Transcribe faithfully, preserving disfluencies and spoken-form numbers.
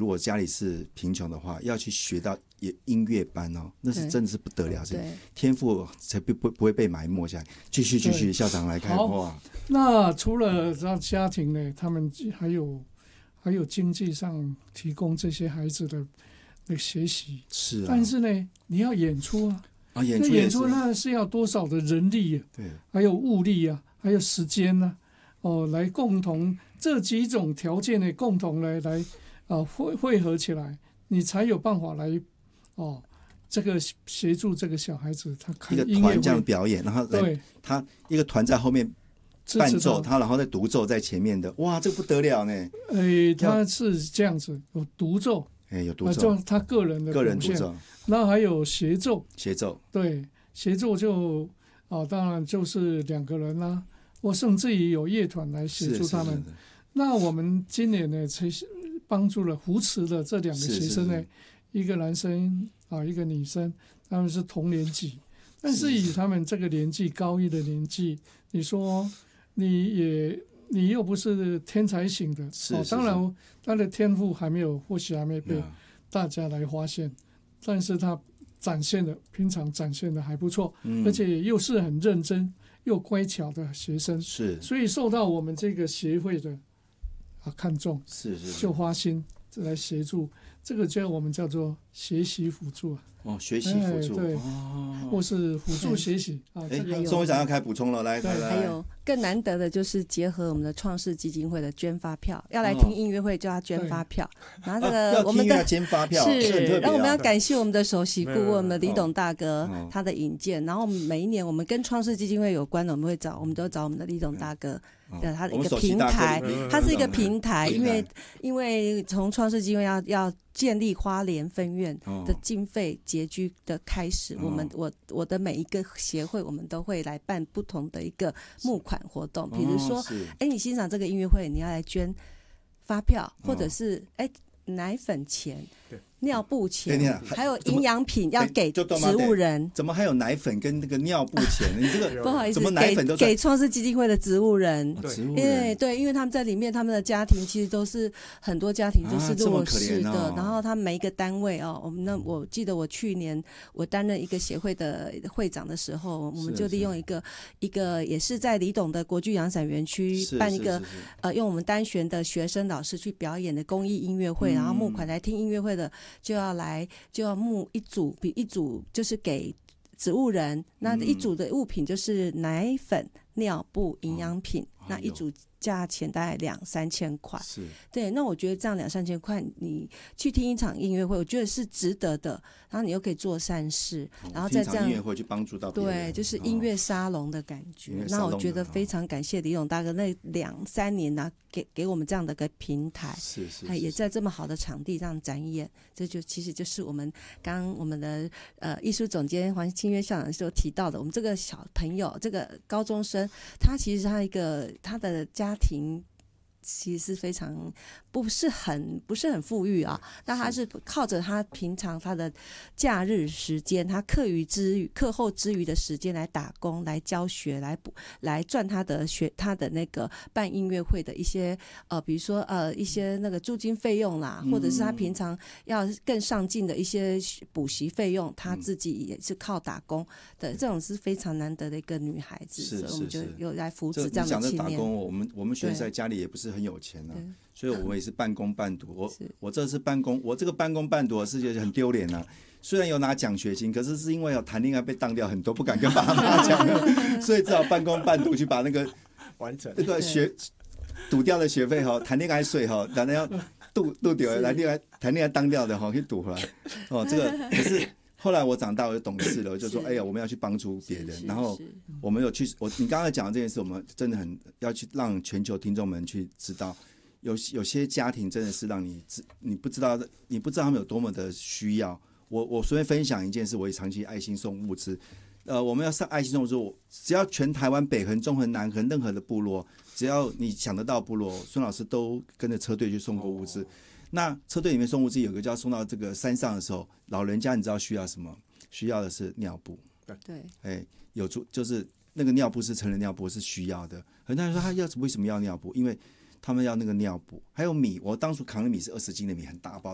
如果家里是贫穷的话，要去学到音乐班哦，那是真的是不得了，天赋才不不不会被埋没下来。继续继续，校长来看。 好，那除了让家庭呢，他们还有还有经济上提供这些孩子的那个学习， 是啊。 但是呢，你要演出啊， 啊，演出那演出那是要多少的人力啊， 对， 还有物力啊，还有时间啊，哦，来共同这几种条件呢，共同来来啊汇汇合起来，你才有办法来哦，这个协助这个小孩子他开一个团这样表演，然后对他一个团在后面伴奏他，然后再独奏在前面的，哇，这个不得了呢。 诶、欸，他是这样子，有独奏， 哎、欸，有独奏， 他个人的个人独奏， 然后还有协奏， 协奏， 对，协奏就啊，当然就是两个人啦、啊，或甚至于有乐团来协助他们。是是是是，那我们今年呢，才帮助了扶持的这两个学生呢，是是是，一个男生啊，一个女生，他们是同年级，但是以他们这个年纪，高一的年纪，你说你也你又不是天才型的， 是是是， 哦，当然他的天赋还没有，或许还没被大家来发现，但是他展现的平常展现的还不错，嗯，而且又是很认真又乖巧的学生， 是， 所以受到我们这个协会的啊看重， 是是， 就花心来协助，这个叫我们叫做学习辅助啊。 哦，学习辅助， 对， 哦， 或是辅助学习啊。 哎，宋会长要开补充了，来，来来。 还有更难得的就是结合我们的创世基金会的捐发票，要来听音乐会就要捐发票，然后这个我们的、 啊、要捐发票是，然后我们要感谢我们的首席顾问，我们的李董大哥他的引荐，然后每一年我们跟创世基金会有关的，我们会找，我们都找我们的李董大哥。对，它的一个平台，它是一个平台，因为因为从创世基金会要要建立花莲分院的经费拮据的开始，我们我我的每一个协会，我们都会来办不同的一个募款活动，比如说，哎，你欣赏这个音乐会，你要来捐发票，或者是哎奶粉钱。尿布钱，还有营养品要给植物人， 怎么还有奶粉跟那个尿布钱？你这个不好意思， 怎么奶粉都给创世基金会的植物人， 植物人， 因为对，因为他们在里面，他们的家庭其实都是很多家庭都是弱势的， 啊哦、 然后他们每一个单位哦，我们那我记得我去年我担任一个协会的会长的时候，我们就利用一个一个也是在李董的国剧洋伞园区办一个呃，用我们单选的学生老师去表演的公益音乐会，嗯、然后募款来听音乐会的就要来。就要募一组，比一组就是给植物人，那一组的物品就是奶粉、尿布、营养品，哦、那一组价钱大概两三千块。 是， 对，那我觉得这样两三千块，你去听一场音乐会，我觉得是值得的。然后你又可以做善事， 哦、 然后再这样音乐会去帮助到别人， 对，就是音乐沙龙的感觉。哦、那我觉得非常感谢李勇大哥那两三年呢、啊，给给我们这样的个平台， 是是, 是，也在这么好的场地上展演，这就其实就是我们刚刚我们的呃艺术总监黄清约校长所提到的，我们这个小朋友，这个高中生，他其实他一个他的家庭。其实是非常不是很不是很富裕啊，但他是靠着他平常他的假日时间，他课余之余、课后之余的时间来打工、来教学、来补、来赚他的学他的那个办音乐会的一些呃，比如说呃一些那个租金费用啦，或者是他平常要更上进的一些补习费用，他自己也是靠打工的，这种是非常难得的一个女孩子， 是是是， 所以我们就有来扶持这样的青年。 打工，我们我们学生在家里也不是很有钱啊，所以我们也是半工半读。我我这是半工，我这个半工半读的事情很丢脸啊。虽然有拿奖学金，可是是因为有谈恋爱被当掉很多，不敢跟爸妈讲，所以只好半工半读去把那个完成那个学赌掉的学费哈，谈恋爱税哈，谈恋爱赌赌掉来恋爱谈恋爱当掉的哈，去赌回来。哦，这个可是。后来我长大，我就懂事了，我就说：“哎呀，我们要去帮助别人。”然后我们有去，我你刚才讲的这件事，我们真的很要去让全球听众们去知道，有有些家庭真的是让你你不知道，你不知道他们有多么的需要。我我随便分享一件事，我也长期爱心送物资。呃，我们要上爱心送物资，只要全台湾北横、中横、南横任何的部落，只要你想得到部落，孙老师都跟着车队去送过物资。那车队里面送物资有个就要送到这个山上的时候，老人家你知道需要什么？需要的是尿布。 对， 哎，有出就是那个尿布是成人尿布是需要的。很多人说他要为什么要尿布？因为他们要那个尿布，还有米。我当初扛的米是二十斤的米，很大包。